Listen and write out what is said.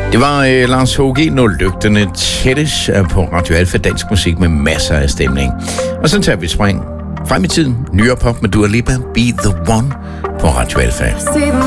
Det var Lars H.G. Når lygterne tættes på Radio Alfa, dansk musik med masser af stemning. Og så tager vi et spring frem i tiden. Nyere pop med Dua Lipa, Be The One på Radio Alfa.